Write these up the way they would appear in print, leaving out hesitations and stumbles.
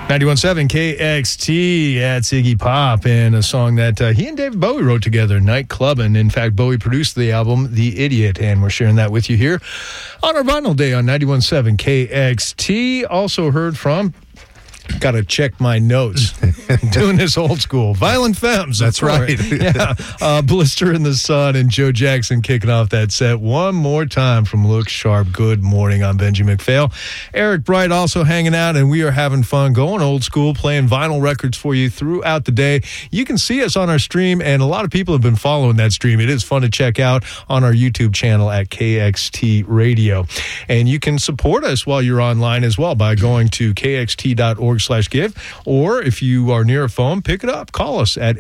91.7 KXT at Iggy Pop, and a song that he and David Bowie wrote together, Nightclubbin'. In fact, Bowie produced the album The Idiot, and we're sharing that with you here on our Vinyl Day on 91.7 KXT. Also heard from, got to check my notes, doing this old school, Violent Femmes. That's right. Yeah. Blister in the Sun and Joe Jackson kicking off that set one more time from Look Sharp. Good morning, I'm Benji McPhail. Eric Bright also hanging out, and we are having fun going old school, playing vinyl records for you throughout the day. You can see us on our stream, and a lot of people have been following that stream. It is fun to check out on our YouTube channel at KXT Radio. And you can support us while you're online as well by going to kxt.org/give, or if you are near a phone, pick it up. Call us at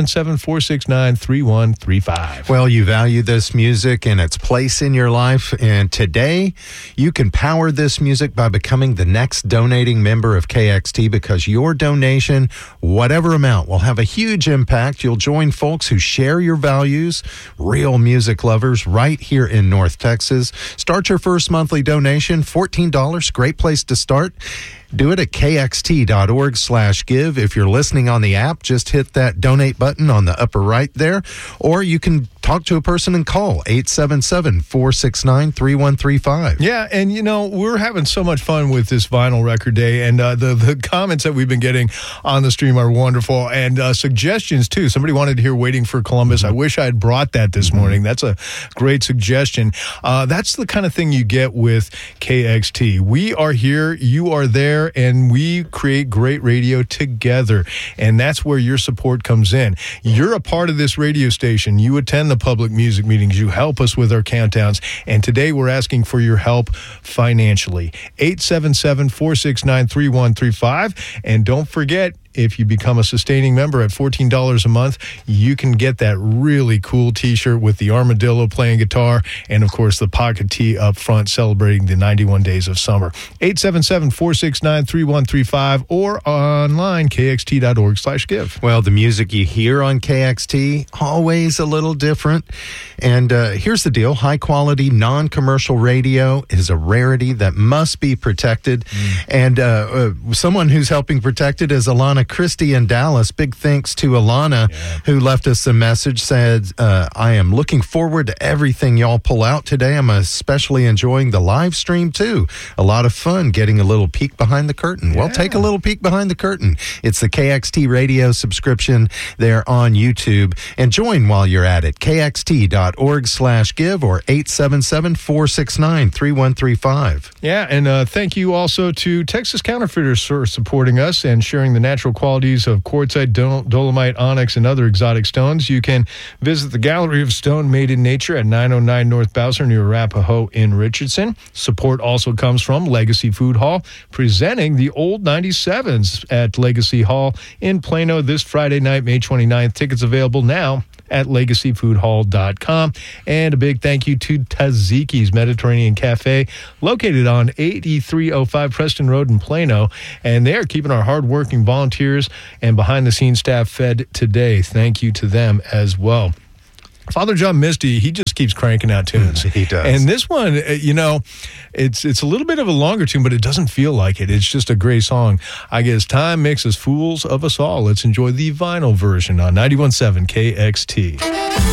877-469-3135. Well, you value this music and its place in your life, and today you can power this music by becoming the next donating member of KXT, because your donation, whatever amount, will have a huge impact. You'll join folks who share your values, real music lovers right here in North Texas. Start your first monthly donation, $14, great place to start. Do it at kxt.org/give. If you're listening on the app, just hit that donate button on the upper right there, or you can talk to a person and call 877-469-3135. Yeah, and you know, we're having so much fun with this Vinyl Record Day, and the comments that we've been getting on the stream are wonderful, and suggestions too. Somebody wanted to hear Waiting for Columbus. I wish I had brought that this morning. That's a great suggestion. That's the kind of thing you get with KXT. We are here, you are there, and we create great radio together, and that's where your support comes in. You're a part of this radio station. You attend the public music meetings. You help us with our countdowns, and today we're asking for your help financially. 877-469-3135, and don't forget, if you become a sustaining member at $14 a month, you can get that really cool T-shirt with the armadillo playing guitar and, of course, the pocket tee up front celebrating the 91 days of summer. 877-469-3135 or online, kxt.org/give. Well, the music you hear on KXT, always a little different. And here's the deal. High-quality, non-commercial radio is a rarity that must be protected. And someone who's helping protect it is Alana Christie in Dallas. Big thanks to Alana, who left us a message, said, I am looking forward to everything y'all pull out today. I'm especially enjoying the live stream too. A lot of fun getting a little peek behind the curtain. Well, take a little peek behind the curtain. It's the KXT radio subscription there on YouTube, and join while you're at it. kxt.org/give or 877-469-3135. Yeah, and thank you also to Texas Counterfeiters for supporting us and sharing the natural qualities of quartzite, dolomite, onyx, and other exotic stones. You can visit the Gallery of Stone Made in Nature at 909 North Bowser near Arapahoe in Richardson. Support also comes from Legacy Food Hall, presenting the Old 97s at Legacy Hall in Plano this Friday night, May 29th. Tickets available now at legacyfoodhall.com. And a big thank you to Taziki's Mediterranean Cafe, located on 8305 Preston Road in Plano. And they are keeping our hardworking volunteers and behind-the-scenes staff fed today. Thank you to them as well. Father John Misty, he just keeps cranking out tunes. He does. And this one, you know, it's a little bit of a longer tune, but it doesn't feel like it. It's just a great song. I guess time makes us fools of us all. Let's enjoy the vinyl version on 91.7 KXT.